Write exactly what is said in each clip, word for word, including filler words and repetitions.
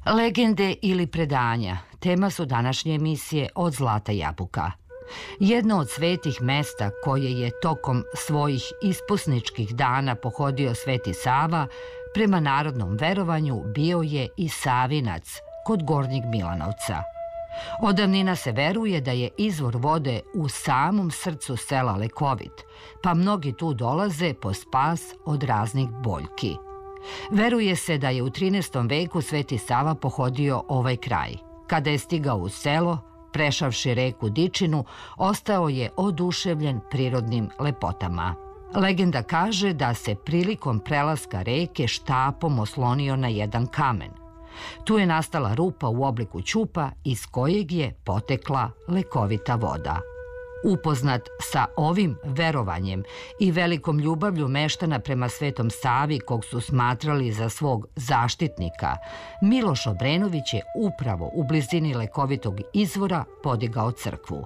Legende ili predanja tema su današnje emisije Od zlata jabuka. Jedno od svetih mesta koje je tokom svojih ispusničkih dana pohodio Sveti Sava, prema narodnom verovanju bio je i Savinac kod Gornjeg Milanovca. Od davnina se veruje da je izvor vode u samom srcu sela Lekovit, pa mnogi tu dolaze po spas od raznih boljki. Veruje se da je u trinaestom veku Sveti Sava pohodio ovaj kraj. Kada je stigao u selo, prešavši reku Dičinu, ostao je oduševljen prirodnim lepotama. Legenda kaže da se prilikom prelaska reke štapom oslonio na jedan kamen. Tu je nastala rupa u obliku ćupa iz kojeg je potekla lekovita voda. Upoznat sa ovim verovanjem i velikom ljubavlju meštana prema Svetom Savi, kog su smatrali za svog zaštitnika, Miloš Obrenović je upravo u blizini lekovitog izvora podigao crkvu.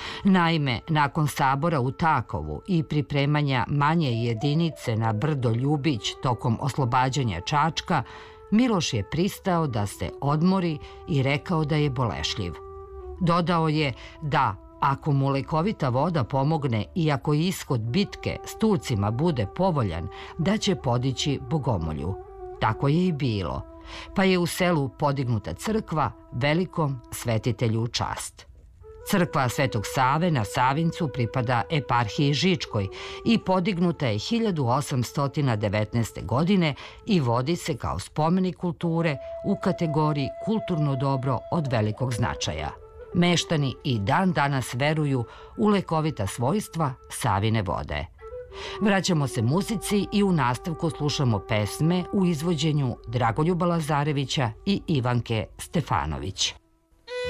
Naime, nakon sabora u Takovu i pripremanja manje jedinice na brdo Ljubić tokom oslobađanja Čačka, Miloš je pristao da se odmori i rekao da je bolešljiv. Dodao je da ako mu lekovita voda pomogne i ako ishod bitke s Turcima bude povoljan, da će podići bogomolju. Tako je i bilo, pa je u selu podignuta crkva velikom svetitelju u čast. Crkva Svetog Save na Savincu pripada eparhiji Žičkoj i podignuta je hiljadu osamsto devetnaeste. godine i vodi se kao spomenik kulture u kategoriji kulturno dobro od velikog značaja. Meštani i dan danas veruju u lekovita svojstva Savine vode. Vraćamo se muzici i u nastavku slušamo pesme u izvođenju Dragoljuba Lazarevića i Ivanke Stefanović.